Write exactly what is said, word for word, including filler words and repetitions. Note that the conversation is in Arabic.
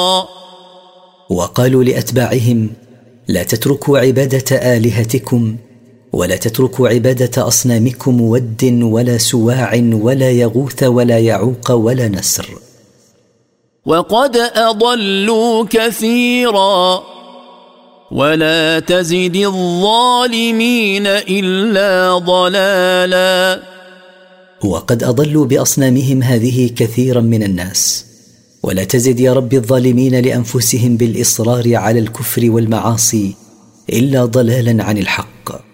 وقالوا لأتباعهم: لا تتركوا عبادة آلهتكم ولا تتركوا عبادة أصنامكم ود ولا سواع ولا يغوث ولا يعوق ولا نسر. وقد أضلوا كثيرا ولا تزد الظالمين إلا ضلالا. وقد أضلوا بأصنامهم هذه كثيرا من الناس، ولا تزد يا رب الظالمين لأنفسهم بالإصرار على الكفر والمعاصي إلا ضلالا عن الحق.